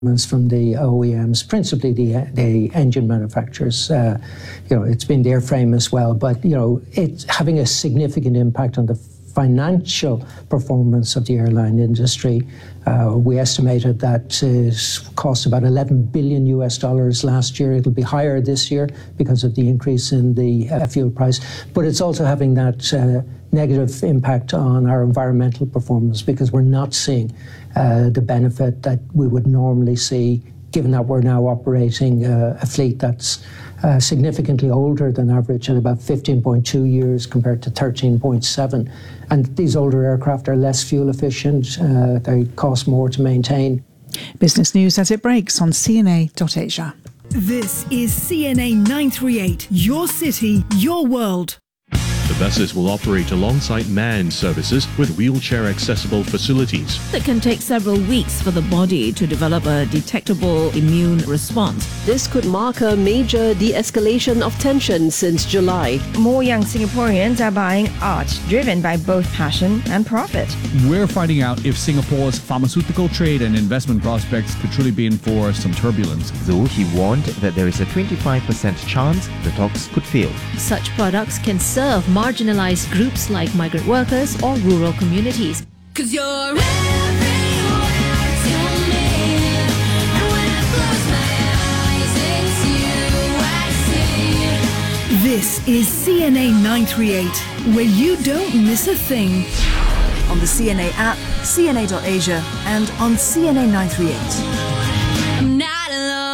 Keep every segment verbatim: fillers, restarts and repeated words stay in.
from the O E Ms, principally the the engine manufacturers. Uh, you know, it's been their frame as well, but you know, it's having a significant impact on the financial performance of the airline industry. Uh, we estimated that it cost about eleven billion U S dollars last year. It'll be higher this year because of the increase in the uh, fuel price, but it's also having that uh, negative impact on our environmental performance because we're not seeing uh, the benefit that we would normally see, given that we're now operating uh, a fleet that's uh, significantly older than average at about fifteen point two years compared to thirteen point seven. And these older aircraft are less fuel efficient, uh, they cost more to maintain. Business news as it breaks on C N A dot Asia. This is C N A nine thirty-eight, your city, your world. The buses will operate alongside manned services with wheelchair-accessible facilities. It can take several weeks for the body to develop a detectable immune response. This could mark a major de-escalation of tension since July. More young Singaporeans are buying art, driven by both passion and profit. We're finding out if Singapore's pharmaceutical trade and investment prospects could truly be in for some turbulence. Though he warned that there is a twenty-five percent chance the talks could fail. Such products can serve marginalized groups like migrant workers or rural communities. 'Cause you're everywhere to me, and when I close my eyes, it's you I see. This is C N A nine thirty-eight, where you don't miss a thing. On the C N A app, C N A dot Asia, and on C N A nine thirty-eight. I'm not alone.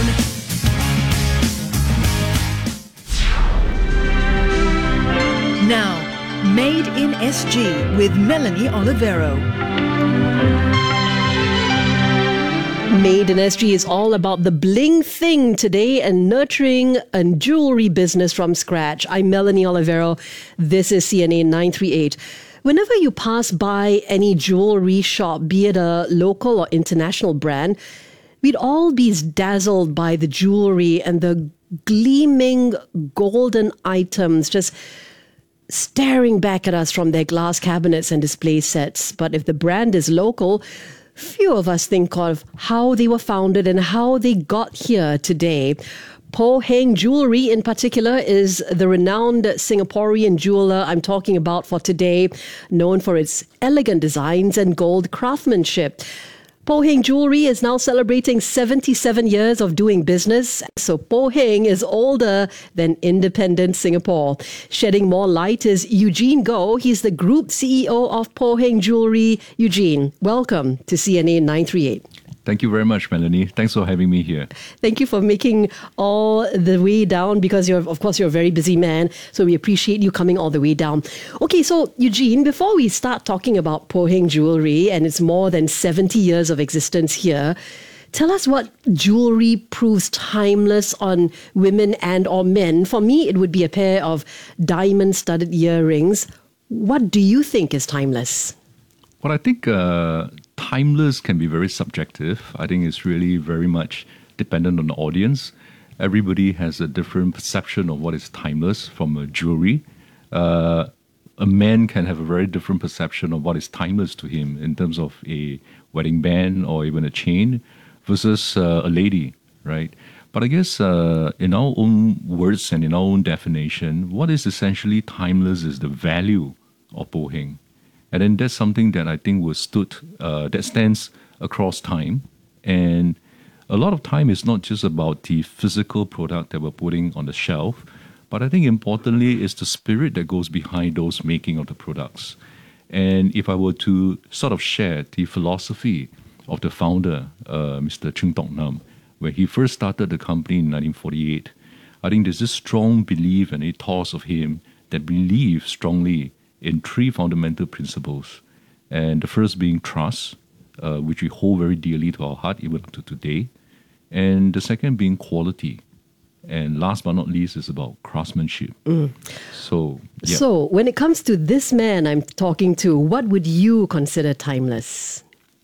Now, Made in S G with Melanie Olivero. Made in S G is all about the bling thing today and nurturing a jewelry business from scratch. I'm Melanie Olivero. This is C N A nine thirty-eight. Whenever you pass by any jewelry shop, be it a local or international brand, we'd all be dazzled by the jewelry and the gleaming golden items just staring back at us from their glass cabinets and display sets. But if the brand is local, few of us think of how they were founded and how they got here today. Poh Heng Jewellery in particular is the renowned Singaporean jeweller I'm talking about for today, known for its elegant designs and gold craftsmanship. Poh Heng Jewellery is now celebrating seventy-seven years of doing business. So Poh Heng is older than independent Singapore. Shedding more light is Eugene Goh. He's the Group C E O of Poh Heng Jewellery. Eugene, welcome to C N A nine thirty-eight. Thank you very much, Melanie. Thanks for having me here. Thank you for making all the way down because you're, of course, you're a very busy man. So we appreciate you coming all the way down. Okay, so Eugene, before we start talking about Poh Heng Jewellery and its more than seventy years of existence here, tell us what jewellery proves timeless on women and or men. For me, it would be a pair of diamond-studded earrings. What do you think is timeless? Well, I think uh, timeless can be very subjective. I think it's really very much dependent on the audience. Everybody has a different perception of what is timeless from a jewelry. Uh, a man can have a very different perception of what is timeless to him in terms of a wedding band or even a chain versus uh, a lady, right? But I guess uh, in our own words and in our own definition, what is essentially timeless is the value of Poh Heng. And then that's something that I think was stood, uh, that stands across time. And a lot of time is not just about the physical product that we're putting on the shelf, but I think importantly is the spirit that goes behind those making of the products. And if I were to sort of share the philosophy of the founder, uh, Mister Cheung Tok Nam, where he first started the company in nineteen forty-eight, I think there's this strong belief and ethos of him that believes strongly in three fundamental principles. And the first being trust, uh, which we hold very dearly to our heart even to today. And the second being quality. And last but not least is about craftsmanship. Mm. So, yeah. So when it comes to this man I'm talking to, what would you consider timeless?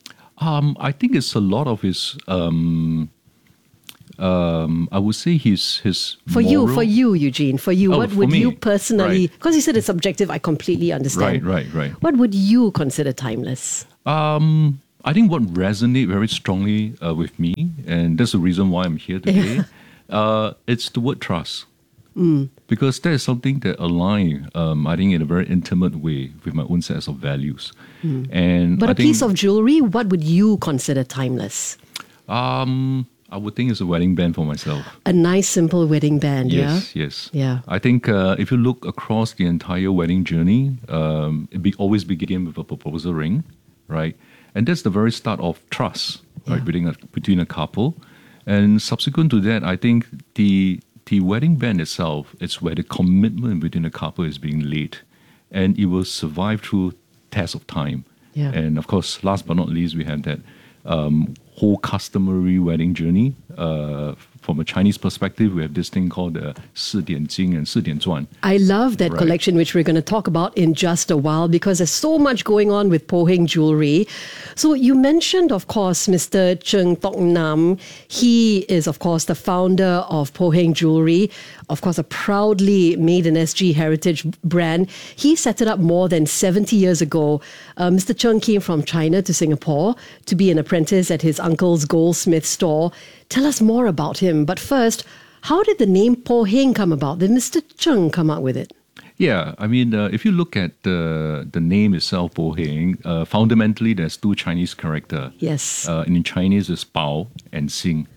Um, I think it's a lot of his... Um, Um, I would say his his for moral... you, for you, Eugene, for you, oh, what for would me. you personally? Because right. you said it's subjective, I completely understand. Right, right, right. What would you consider timeless? Um, I think what resonates very strongly uh, with me, and that's the reason why I'm here today, uh, it's the word trust. Mm. Because that is something that align, um, I think, in a very intimate way with my own sense of values. Mm. And But I a think, piece of jewelry, what would you consider timeless? um, I would think it's a wedding band for myself. A nice, simple wedding band, Yes, yeah? yes. Yeah. I think uh, if you look across the entire wedding journey, um, it be, always begin with a proposal ring, right? And that's the very start of trust, right, between a, between a couple. And subsequent to that, I think the the wedding band itself is where the commitment between a couple is being laid, and it will survive through test of time. Yeah. And of course, last but not least, we have that um, whole customary wedding journey. Uh, from a Chinese perspective, we have this thing called the 四点金 and 四点钻. I love that Right. collection, which we're going to talk about in just a while, because there's so much going on with Poh Heng Jewelry. So you mentioned, of course, Mister Cheng Tok Nam. He is, of course, the founder of Poh Heng Jewelry, of course, a proudly made in S G heritage brand. He set it up more than seventy years ago. Uh, Mister Cheng came from China to Singapore to be an apprentice at his uncle's goldsmith store. Tell us more about him. But first, how did the name Poh Heng come about? Did Mister Cheng come up with it? Yeah, I mean, uh, if you look at the the name itself, Poh Heng, uh, fundamentally there's two Chinese character. Yes. Uh, in Chinese, it's Bao and Xing.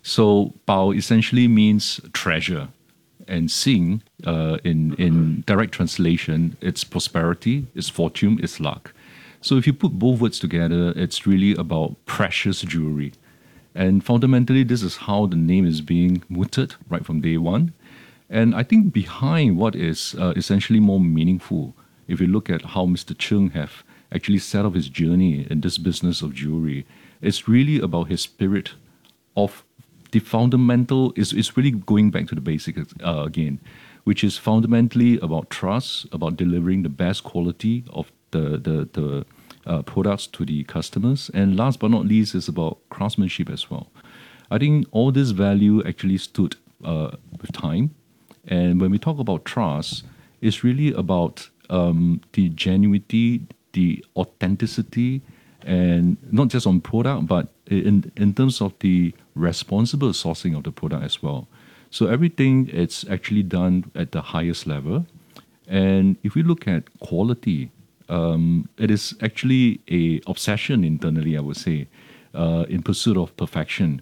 So Bao essentially means treasure, and Xing, uh, in in direct translation, it's prosperity, it's fortune, it's luck. So if you put both words together, it's really about precious jewelry. And fundamentally, this is how the name is being mooted right from day one. And I think behind what is uh, essentially more meaningful, if you look at how Mister Cheng have actually set up his journey in this business of jewelry, it's really about his spirit of the fundamental, is it's really going back to the basics uh, again, which is fundamentally about trust, about delivering the best quality of the, the, the uh, products to the customers. And last but not least, is about craftsmanship as well. I think all this value actually stood uh, with time. And when we talk about trust, it's really about um, the genuinity, the authenticity, and not just on product, but in, in terms of the responsible sourcing of the product as well. So everything it's actually done at the highest level. And if we look at quality, um, it is actually a obsession internally, I would say, uh, in pursuit of perfection.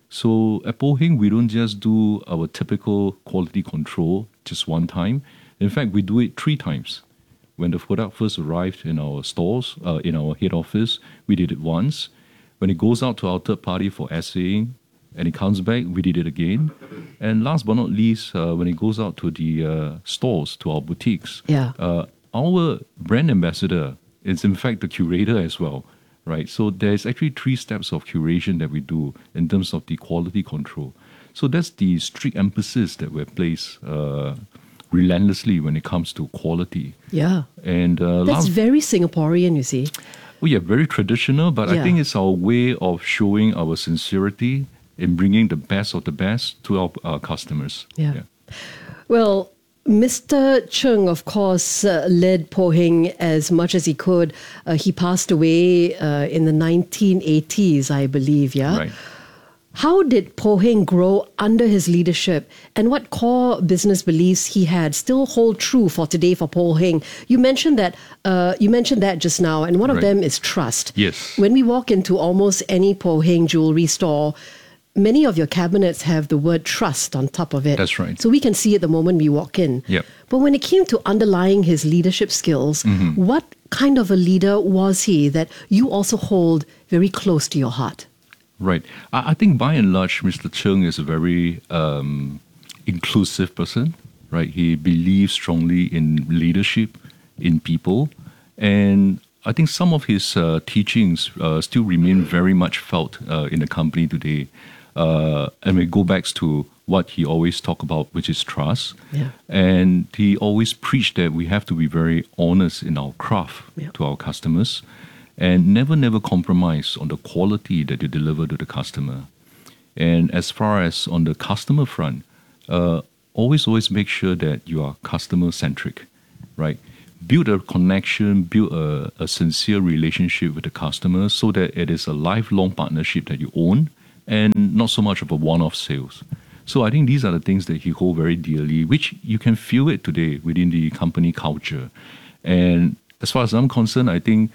So at Poh Heng, we don't just do our typical quality control just one time. In fact, we do it three times. When the product first arrived in our stores, uh, in our head office, we did it once. When it goes out to our third party for assaying, and it comes back, we did it again. And last but not least, uh, when it goes out to the uh, stores, to our boutiques, Yeah. uh, our brand ambassador is in fact the curator as well, right? So there's actually three steps of curation that we do in terms of the quality control. So that's the strict emphasis that we place uh, relentlessly when it comes to quality. Yeah. And uh, That's last, very Singaporean, you see. oh yeah, very traditional, but Yeah. I think it's our way of showing our sincerity in bringing the best of the best to our, our customers. Yeah. Well, Mister Cheng, of course, uh, led Poh Heng as much as he could. Uh, he passed away uh, in the nineteen eighties, I believe, yeah? Right. How did Poh Heng grow under his leadership, and what core business beliefs he had still hold true for today for Poh Heng? You mentioned that. Uh, you mentioned that just now, and one of Right. them is trust. Yes. When we walk into almost any Poh Heng jewelry store, many of your cabinets have the word trust on top of it. That's right. So we can see it the moment we walk in. Yep. But when it came to underlying his leadership skills, Mhm. what kind of a leader was he that you also hold very close to your heart? Right. I, I think by and large, Mister Cheng is a very um, inclusive person, right? He believes strongly in leadership, in people. And I think some of his uh, teachings uh, still remain very much felt uh, in the company today. Uh, and we go back to what he always talk about, which is trust. Yeah. And he always preached that we have to be very honest in our craft Yeah. to our customers and never, never compromise on the quality that you deliver to the customer. And as far as on the customer front, uh, always, always make sure that you are customer centric, right? build a connection, build a, a sincere relationship with the customer so that it is a lifelong partnership that you own and not so much of a one-off sales. So I think these are the things that he holds very dearly, which you can feel it today within the company culture. And as far as I'm concerned, I think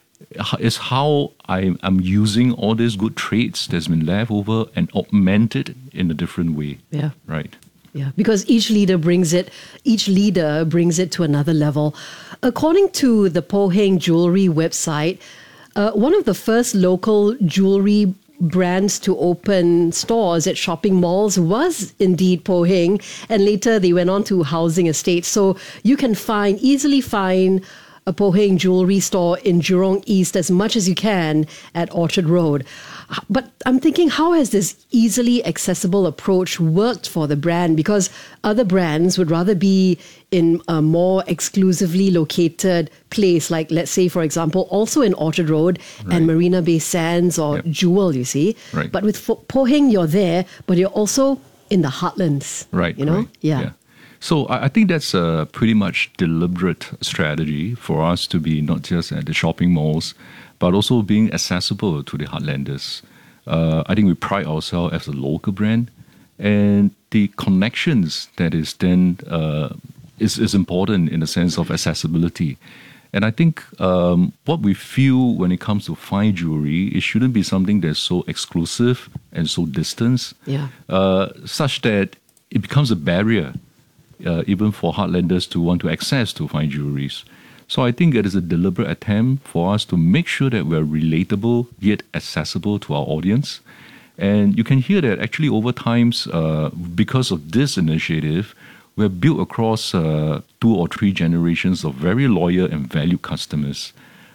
it's how I'm, I'm using all these good traits that's been left over and augmented in a different way. Yeah. Right. Yeah, because each leader brings it, each leader brings it to another level. According to the Pohang Jewelry website, uh, one of the first local jewelry brands to open stores at shopping malls was indeed Pohang, and later they went on to housing estates. So you can find, easily find a Pohang jewelry store in Jurong East as much as you can at Orchard Road. But I'm thinking, how has this easily accessible approach worked for the brand? Because other brands would rather be in a more exclusively located place, like, let's say, for example, also in Orchard Road Right. and Marina Bay Sands or Jewel, you see. Right. But with Fo- Pohang, you're there, but you're also in the heartlands. Right. You know? right. Yeah. So I I think that's a pretty much deliberate strategy for us to be not just at the shopping malls, but also being accessible to the heartlanders. Uh, I think we pride ourselves as a local brand, and the connections that is then uh, is is important in the sense of accessibility. And I think um, what we feel when it comes to fine jewelry, it shouldn't be something that's so exclusive and so distant, Yeah. uh, such that it becomes a barrier, uh, even for heartlanders to want to access to fine jewelries. So I think it is a deliberate attempt for us to make sure that we're relatable yet accessible to our audience. And you can hear that actually over times, uh, because of this initiative, we're built across uh, two or three generations of very loyal and valued customers.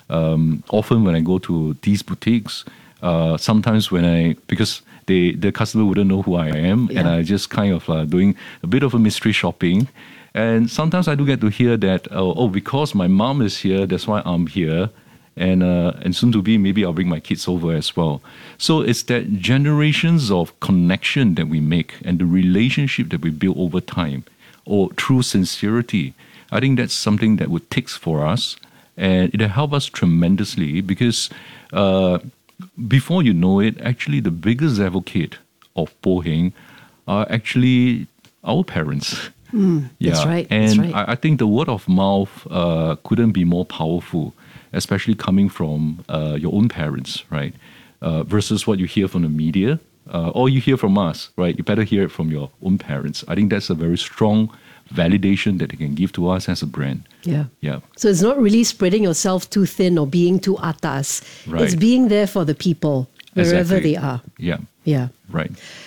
Um, often when I go to these boutiques, uh, sometimes when I, because they, the customer wouldn't know who I am, Yeah. and I just kind of uh, doing a bit of a mystery shopping. And sometimes I do get to hear that, oh, oh because my mom is here, that's why I'm here. And uh, and soon to be, maybe I'll bring my kids over as well. So it's that generations of connection that we make and the relationship that we build over time, or through sincerity. I think that's something that would tick for us, and it'll help us tremendously because uh, before you know it, actually the biggest advocate of Pohang are actually our parents. Mm, that's right. And that's right. I, I think the word of mouth uh, couldn't be more powerful, especially coming from uh, your own parents, right? Uh, versus what you hear from the media uh, or you hear from us, right? You better hear it from your own parents. I think that's a very strong validation that they can give to us as a brand. Yeah. Yeah. So it's not really spreading yourself too thin or being too atas. Right. It's being there for the people wherever Exactly. they are. Yeah. Yeah. Right.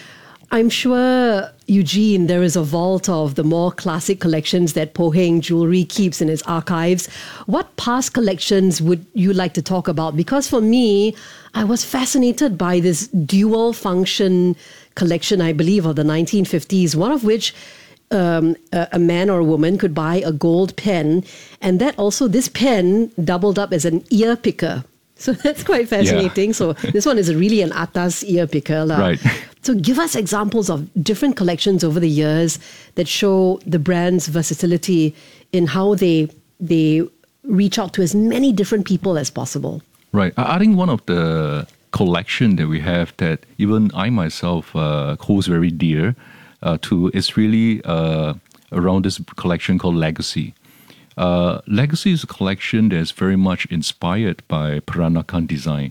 I'm sure, Eugene, there is a vault of the more classic collections that Pohang Jewelry keeps in its archives. What past collections would you like to talk about? Because for me, I was fascinated by this dual function collection, I believe, of the nineteen fifties, one of which um, a, a man or a woman could buy a gold pen, and that also, this pen doubled up as an ear picker. So that's quite fascinating. So this one is really an atas ear picker. lah. Right. So give us examples of different collections over the years that show the brand's versatility in how they they reach out to as many different people as possible. Right. I I think one of the collection that we have that even I myself uh, holds very dear uh, to is really uh, around this collection called Legacy. Uh, Legacy is a collection that's very much inspired by Peranakan design.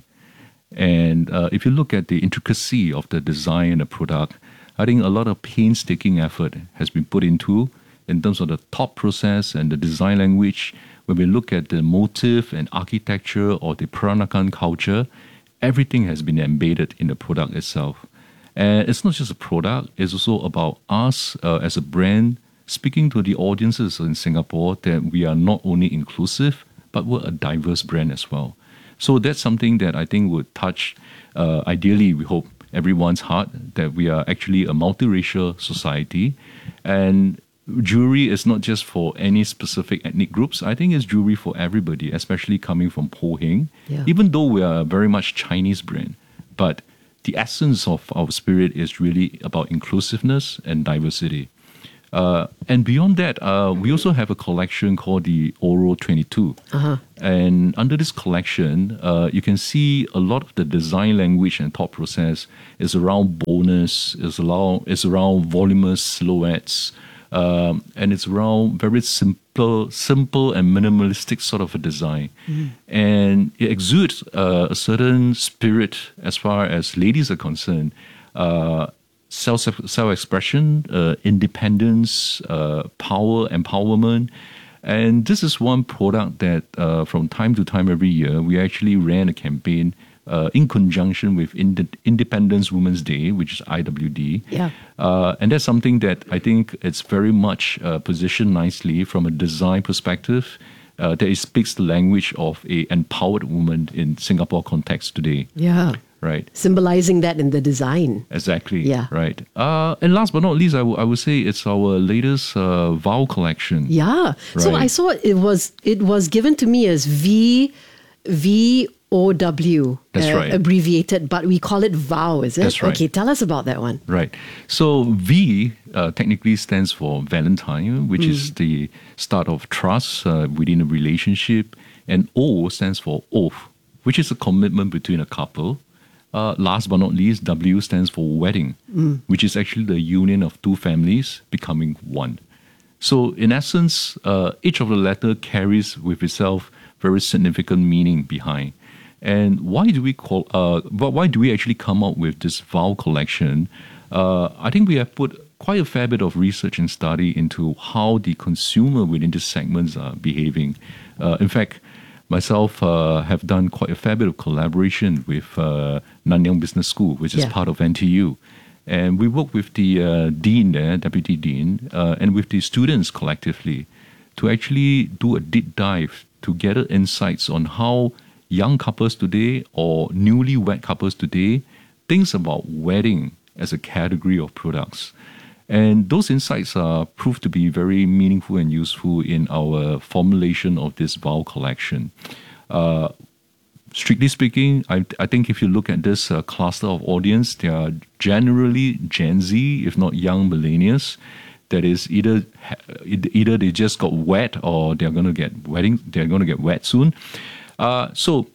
And uh, if you look at the intricacy of the design and the product, I think a lot of painstaking effort has been put into in terms of the thought process and the design language. When we look at the motif and architecture or the Peranakan culture, everything has been embedded in the product itself. And it's not just a product, it's also about us uh, as a brand speaking to the audiences in Singapore that we are not only inclusive, but we're a diverse brand as well. So that's something that I think would touch, uh, ideally, we hope, everyone's heart, that we are actually a multiracial society. And jewelry is not just for any specific ethnic groups. I think it's jewelry for everybody, especially coming from Pohang. Yeah. Even though we are a very much Chinese brand, but the essence of our spirit is really about inclusiveness and diversity. Uh, and beyond that, uh, we also have a collection called the Oro twenty-two. Uh-huh. And under this collection, uh, you can see a lot of the design language and thought process is around boldness, is around, is around voluminous silhouettes, um, and it's around very simple, simple and minimalistic sort of a design. Mm. And it exudes uh, a certain spirit as far as ladies are concerned. Uh, self self expression, uh, independence, uh, power, empowerment, and this is one product that uh, from time to time every year we actually ran a campaign uh, in conjunction with Ind- Independence Women's Day, which is I W D. Yeah, uh, and that's something that I think it's very much uh, positioned nicely from a design perspective. Uh, that it speaks the language of a empowered woman in Singapore context today. Yeah. Right. Symbolizing that in the design. Exactly. Yeah. Right. Uh, and last but not least, I, w- I would say it's our latest uh, vow collection. Yeah. So Right. I saw it was it was given to me as V V O W. That's right. Abbreviated, but we call it vow, is it? That's right. Okay, tell us about that one. Right. So V uh, technically stands for Valentine, which Mm. is the start of trust uh, within a relationship. And O stands for oath, which is a commitment between a couple. Uh, last but not least, W stands for wedding, Mm. which is actually the union of two families becoming one. So in essence, uh, each of the letter carries with itself very significant meaning behind. And why do we call? Uh, but why do we actually come up with this vow collection? Uh, I think we have put quite a fair bit of research and study into how the consumer within these segments are behaving. Uh, in fact, myself uh, have done quite a fair bit of collaboration with uh, Nanyang Business School, which is Yeah. part of N T U. And we work with the uh, dean there, deputy dean, uh, and with the students collectively to actually do a deep dive to gather insights on how young couples today or newlywed couples today thinks about wedding as a category of products. And those insights are proved to be very meaningful and useful in our formulation of this vow collection. Uh, strictly speaking, I, I think if you look at this uh, cluster of audience, they are generally Gen Z, if not young millennials. That is either either they just got wed or they're going to get wedding. They're going to get wed soon. Uh, so.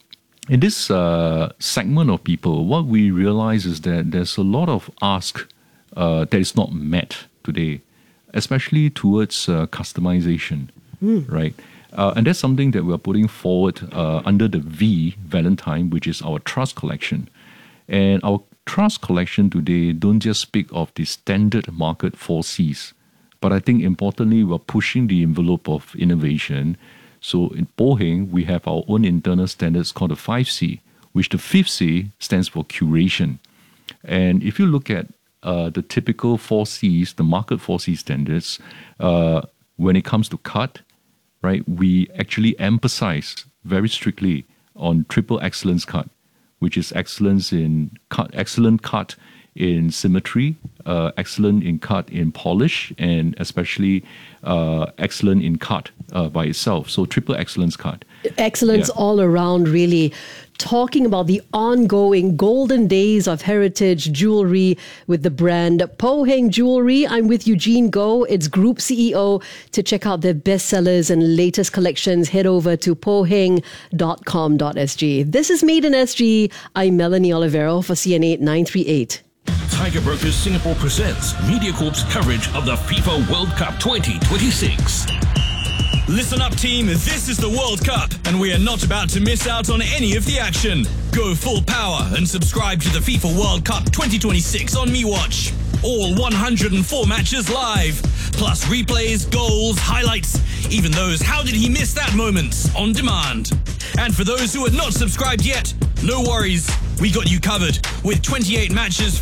In this uh, segment of people, what we realize is that there's a lot of ask uh, that is not met today, especially towards uh, customization, Mm. right? Uh, and that's something that we're putting forward uh, under the V, Valentine, which is our Trust Collection. And our Trust Collection today don't just speak of the standard market four C's, but I think importantly, we're pushing the envelope of innovation. So in Poheng, we have our own internal standards called the five C, which the fifth C stands for curation. And if you look at uh, the typical four C's, the market four C standards, uh, when it comes to cut, right, we actually emphasize very strictly on triple excellence cut, which is excellence in cut, excellent cut in symmetry, uh, excellent in cut in polish, and especially uh, excellent in cut uh, by itself. So triple excellence cut. Excellence Yeah. all around, really. Talking about the ongoing golden days of heritage jewelry with the brand Poheng Jewelry. I'm with Eugene Goh, its Group C E O. To check out their bestsellers and latest collections, head over to poheng dot com dot s g. This is Made in S G. I'm Melanie Olivero for C N A nine three eight. Tiger Brokers Singapore presents MediaCorp's coverage of the FIFA World Cup twenty twenty-six. Listen up, team. This is the World Cup, and we are not about to miss out on any of the action. Go full power and subscribe to the FIFA World Cup twenty twenty-six on MeWatch. All one hundred four matches live, plus replays, goals, highlights, even those "how did he miss that" moments on demand. And for those who are not subscribed yet, no worries. We got you covered with twenty-eight matches